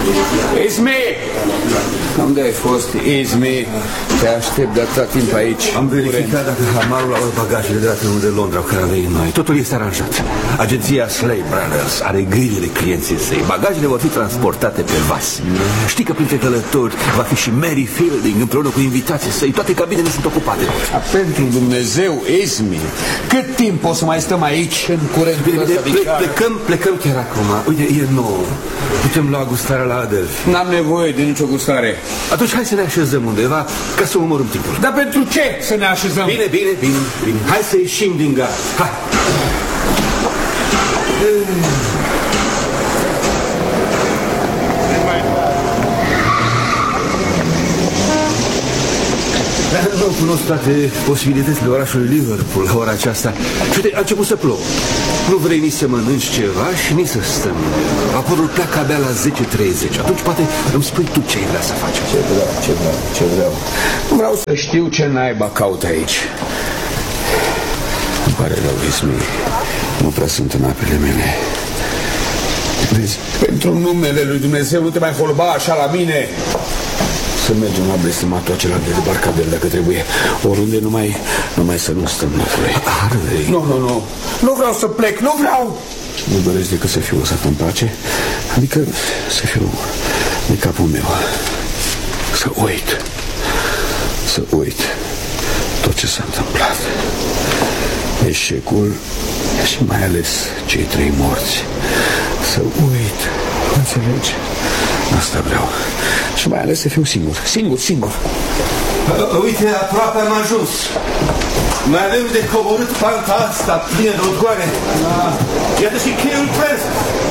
Izmi! Unde ai fost, Izmi? Te aștept de atâta timp aici. Am verificat dacă hamarul au bagajele de la trenul de Londra care avem noi. Totul este aranjat. Agenția Slade Brothers are grijă de clienții săi. Bagajele vor fi transportate pe vas. Știi că printre călători va fi și Mary Fielding împreună cu invitații săi. Toate cabinele sunt ocupate. Pentru Dumnezeu, Izmi, cât timp o să mai stăm aici în curentul ăsta de care? Plecăm chiar acum. Uite, e nouă. Putem lua gustarea la Adelphi. N-am nevoie de nicio gustare. Atunci hai să ne așezăm undeva ca să urmărim timpul. Dar pentru ce să ne așezăm? Bine. Hai să ieșim din gard. Hai. Nu cunosc toate posibilitățile orașului Liverpool la ora aceasta. Și uite, a început să plouă. Nu vrei nici să mănânci ceva și nici să stăm. Vaporul pleacă abia la 10:30. Atunci poate îmi spui tu ce vrea să faci. Ce vreau. Nu vreau să știu ce naiba caut aici. Îmi pare rău, Izmi. Nu prea sunt în apele mele. Vezi, pentru numele lui Dumnezeu nu te mai holba așa la mine. Să mergem la blestematul acela de debarcadel dacă trebuie. Oriunde numai să nu stăm locului. Nu vreau să plec, nu vreau. Nu doresc decât să fiu lăsat în pace. Adică să fiu de capul meu. Să uit tot ce s-a întâmplat. Eșecul și mai ales cei 3 morți. Să uit. Înțelegi? Asta vreau. Și mai ales să fiu singur. Singur. Uite, aproape am ajuns. Mai avem de coborât panta asta plină de odgoare. Iată și cheiul prens.